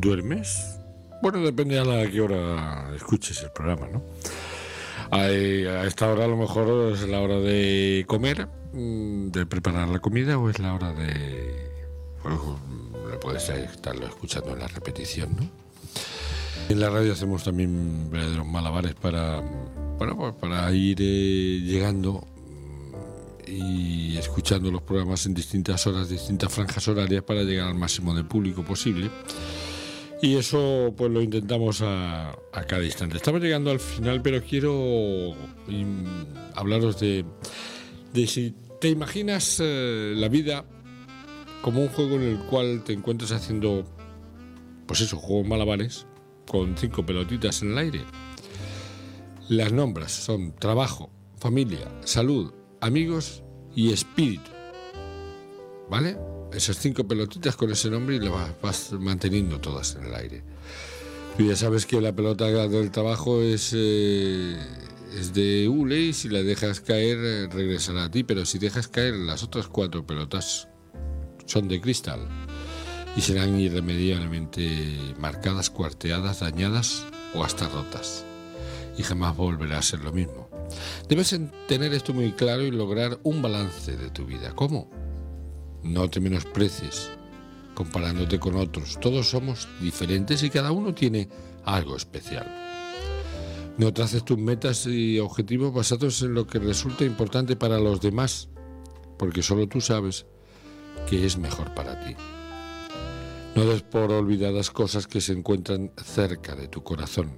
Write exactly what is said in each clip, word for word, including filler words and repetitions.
¿Duermes? Bueno, depende a la qué hora escuches el programa, ¿no? A, a esta hora a lo mejor es la hora de comer, de preparar la comida, o es la hora de... Bueno, puedes estarlo escuchando en la repetición, ¿no? En la radio hacemos también verdaderos malabares para, bueno, pues para ir eh, llegando y escuchando los programas en distintas horas, distintas franjas horarias, para llegar al máximo de público posible. Y eso pues lo intentamos a, a cada instante. Estamos llegando al final, pero quiero im, hablaros de, de si te imaginas eh, la vida como un juego en el cual te encuentras haciendo, pues eso, juegos malabares con cinco pelotitas en el aire. Las nombras son trabajo, familia, salud, amigos y espíritu, ¿vale? Esas cinco pelotitas con ese nombre, y las vas, vas manteniendo todas en el aire. Tú ya sabes que la pelota del trabajo es, eh, es de hule, y si la dejas caer eh, regresará a ti, pero si dejas caer las otras cuatro pelotas son de cristal y serán irremediablemente marcadas, cuarteadas, dañadas o hasta rotas, y jamás volverá a ser lo mismo. Debes tener esto muy claro y lograr un balance de tu vida. ¿Cómo? No te menosprecies comparándote con otros. Todos somos diferentes y cada uno tiene algo especial. No traces tus metas y objetivos basados en lo que resulta importante para los demás, porque solo tú sabes qué es mejor para ti. No des por olvidadas cosas que se encuentran cerca de tu corazón.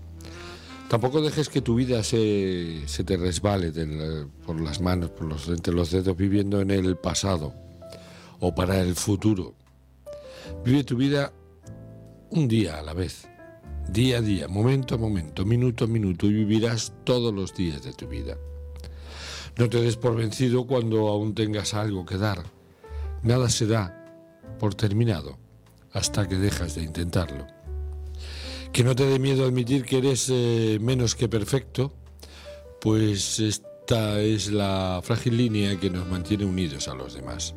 Tampoco dejes que tu vida se, se te resbale de, por las manos, por los, entre los dedos, viviendo en el pasado o para el futuro. Vive tu vida un día a la vez, día a día, momento a momento, minuto a minuto, y vivirás todos los días de tu vida. No te des por vencido cuando aún tengas algo que dar. Nada se da por terminado hasta que dejas de intentarlo. Que no te dé miedo admitir que eres eh, menos que perfecto, pues esta es la frágil línea que nos mantiene unidos a los demás.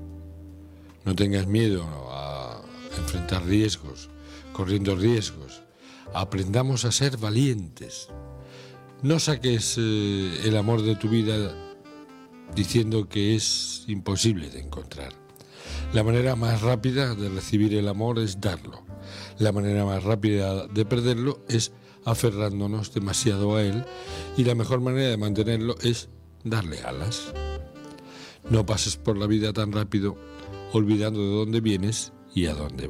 No tengas miedo a enfrentar riesgos, corriendo riesgos. Aprendamos a ser valientes. No saques eh, el amor de tu vida diciendo que es imposible de encontrar. La manera más rápida de recibir el amor es darlo. La manera más rápida de perderlo es aferrándonos demasiado a él, y la mejor manera de mantenerlo es darle alas. No pases por la vida tan rápido, olvidando de dónde vienes y a dónde vas.